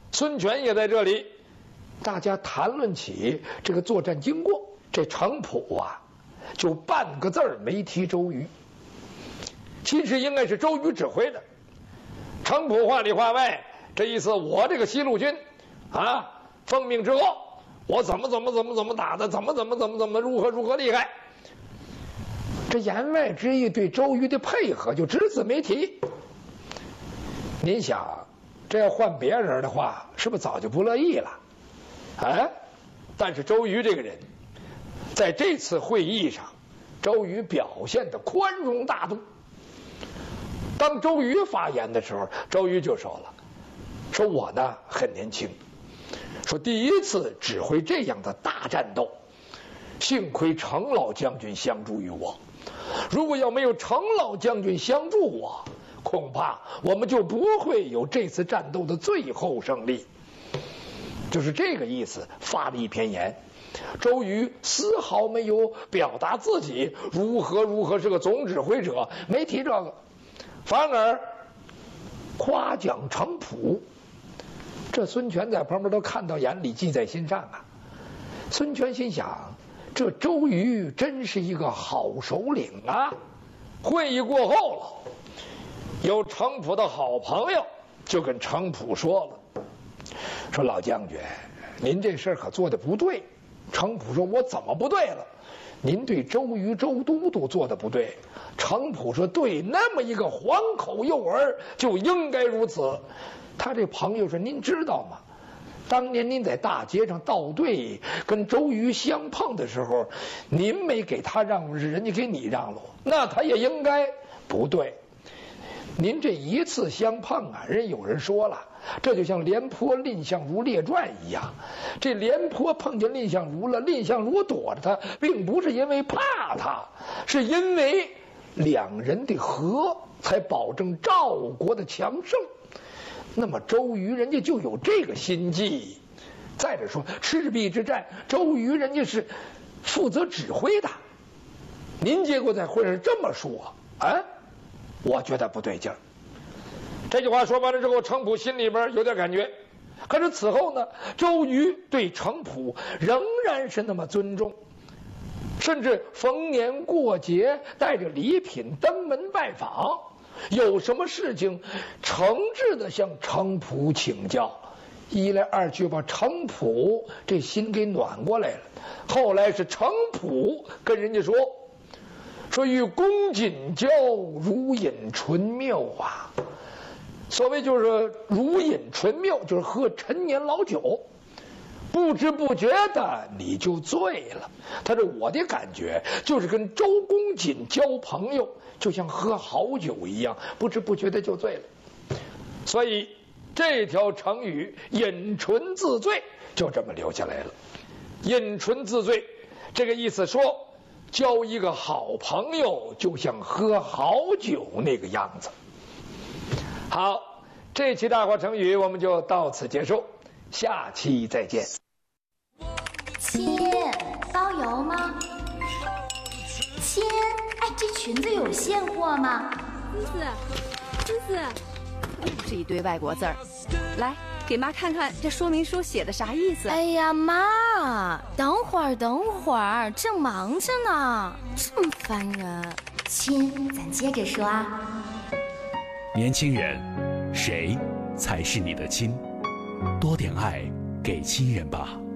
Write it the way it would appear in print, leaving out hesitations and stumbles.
孙权也在这里，大家谈论起这个作战经过，这程普啊，就半个字儿没提周瑜。其实应该是周瑜指挥的，程普话里话外，这意思我这个西路军啊，奉命之后，我怎么打的，怎么如何厉害。这言外之意对周瑜的配合就只字没提。您想，这要换别人的话，是不是早就不乐意了？啊！但是周瑜这个人，在这次会议上，周瑜表现的宽容大度。当周瑜发言的时候，周瑜就说了：“说我呢很年轻，说第一次指挥这样的大战斗，幸亏程老将军相助于我。如果要没有程老将军相助我，恐怕我们就不会有这次战斗的最后胜利。”就是这个意思，发了一篇言。周瑜丝毫没有表达自己如何是个总指挥者，没提这个，反而夸奖程普。这孙权在旁边都看到眼里，记在心上啊。孙权心想，这周瑜真是一个好首领啊。会议过后了，有程普的好朋友就跟程普说了，说老将军，您这事儿可做的不对。程普说，我怎么不对了？您对周瑜周都督做的不对。程普说，对，那么一个黄口幼儿就应该如此。他这朋友说，您知道吗？当年您在大街上倒队跟周瑜相碰的时候，您没给他让路，是人家给你让路，那他也应该不对。您这一次相碰啊，有人说了，这就像廉颇蔺相如列传一样，这廉颇碰见蔺相如了，蔺相如躲着他，并不是因为怕他，是因为两人的和才保证赵国的强盛。那么周瑜人家就有这个心计。再者说赤壁之战，周瑜人家是负责指挥的，您结果在会上这么说啊，我觉得不对劲儿。这句话说完了之后，程普心里边有点感觉。可是此后呢，周瑜对程普仍然是那么尊重，甚至逢年过节带着礼品登门拜访，有什么事情诚挚的向程普请教。一来二去把程普这心给暖过来了。后来是程普跟人家说与公瑾交，如饮醇妙啊。所谓就是如饮醇妙，就是喝陈年老酒，不知不觉的你就醉了。他说我的感觉就是跟周公瑾交朋友，就像喝好酒一样，不知不觉的就醉了。所以这条成语饮醇自醉就这么留下来了。饮醇自醉这个意思说，交一个好朋友就像喝好酒那个样子。好，这期大话成语我们就到此结束，下期再见。 亲，包邮吗？亲，哎，这裙子有现货吗？ 思思，又是一堆外国字儿，来给妈看看这说明书写的啥意思。 哎呀妈，等会儿，正忙着呢，这么烦人。 亲，咱接着说啊。 年轻人，谁才是你的亲？多点爱给亲人吧。